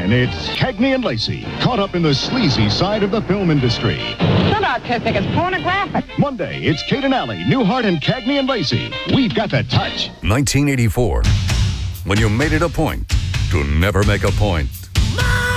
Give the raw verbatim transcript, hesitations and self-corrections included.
Then it's Cagney and Lacey, caught up in the sleazy side of the film industry. It's not artistic, it's pornographic. Monday, it's Kate and Allie, Newhart and Cagney and Lacey. We've got the touch. nineteen eighty-four, when you made it a point to never make a point.